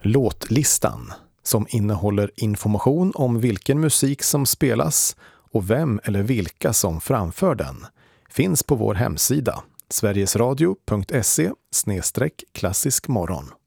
Låtlistan, som innehåller information om vilken musik som spelas och vem eller vilka som framför den, finns på vår hemsida sverigesradio.se/klassisk morgon.